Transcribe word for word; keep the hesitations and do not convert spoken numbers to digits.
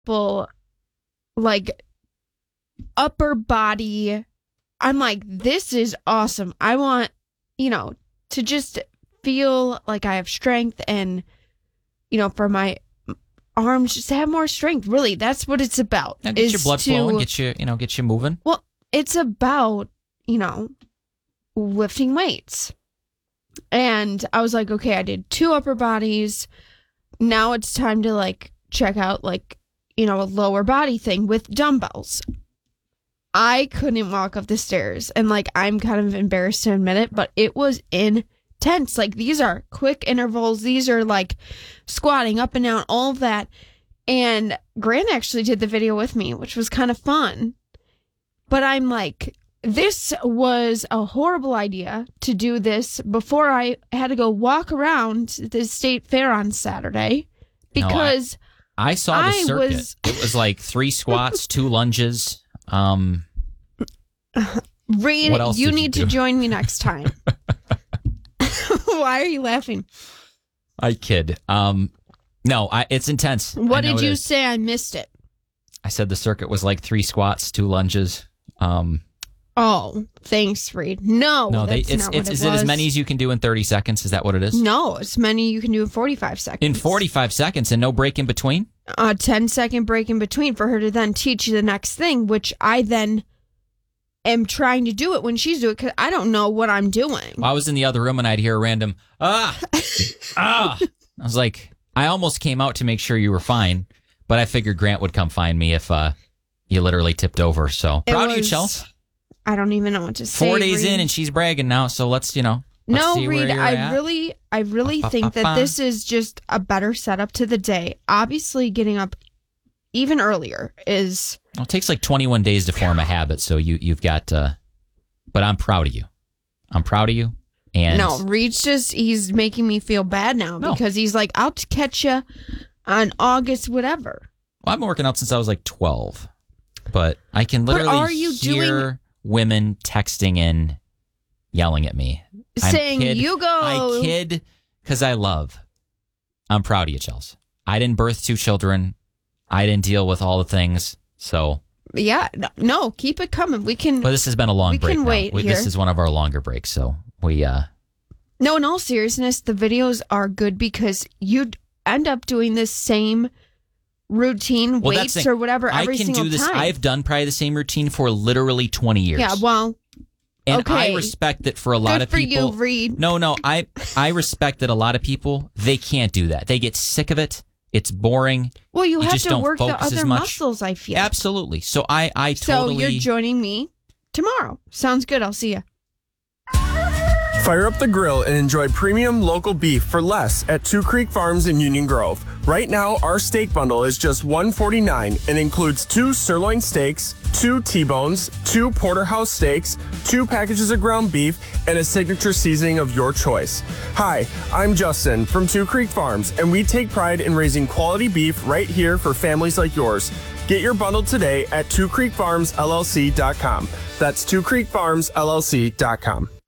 full, like, upper body. I'm like, this is awesome. I want, you know, to just feel like I have strength and, you know, for my arms just to have more strength. Really, that's what it's about. And get is your blood to, flowing, get you, you know, get you moving. Well, it's about, you know, lifting weights. And I was like, okay, I did two upper bodies. Now it's time to like check out like, you know, a lower body thing with dumbbells. I couldn't walk up the stairs, and like I'm kind of embarrassed to admit it, but it was intense. Like these are quick intervals. These are like squatting up and down, all of that. And Grant actually did the video with me, which was kind of fun. But I'm like, this was a horrible idea to do this before I had to go walk around the state fair on Saturday because no, I, I saw the I circuit. Was... It was like three squats, two lunges. Um, Reed, you, you need do? to join me next time. Why are you laughing? I kid. Um, no, I, it's intense. What did you is. say? I missed it. I said the circuit was like three squats, two lunges. Um, oh, thanks, Reed. No, no, they, that's it's not it's what is it it was. as many as you can do in thirty seconds? Is that what it is? No, it's many you can do in forty-five seconds. In forty-five seconds and no break in between? A ten second break in between for her to then teach you the next thing, which I then am trying to do it when she's doing it because I don't know what I'm doing. Well, I was in the other room and I'd hear a random, ah, ah. I was like, I almost came out to make sure you were fine, but I figured Grant would come find me if uh, you literally tipped over. So It proud was, of you, Chelsea. I don't even know what to say. Four days Reed. in and she's bragging now, so let's, you know. Let's No, see where Reed, you're I at. really, I really Ba, ba, think ba, that ba. this is just a better setup to the day. Obviously, getting up even earlier is... Well, it takes like twenty-one days to form a habit, so you, you've got... Uh, but I'm proud of you. I'm proud of you. And No, Reed's just, he's making me feel bad now No. because he's like, I'll catch you on August whatever. Well, I've been working out since I was like twelve, but I can But literally are you hear doing- women texting in, yelling at me. I'm Saying, kid- you go... I kid because I love. I'm proud of you, Chelsea. I didn't birth two children. I didn't deal with all the things. So, Yeah, no, no, keep it coming. We can... but this has been a long We break. can now. wait We- here. This is one of our longer breaks. So we, uh, No, in all seriousness, the videos are good because you end up doing this same routine, well, that's weights the- or whatever, every I can single do this. time. I've done probably the same routine for literally twenty years. Yeah, well, and okay. I respect that for a lot good of for people. you, Reed. No, no, I I respect that a lot of people, they can't do that. They get sick of it. It's boring. Well, you, You have just to don't work the focus as other much. muscles, I feel. Absolutely. So I, I So totally... you're joining me tomorrow. Sounds good. I'll see you. Fire up the grill and enjoy premium local beef for less at Two Creek Farms in Union Grove. Right now, our steak bundle is just one dollar and forty-nine cents and includes two sirloin steaks, two T-bones, two porterhouse steaks, two packages of ground beef, and a signature seasoning of your choice. Hi, I'm Justin from Two Creek Farms, and we take pride in raising quality beef right here for families like yours. Get your bundle today at two creek farms l l c dot com. That's two creek farms l l c dot com.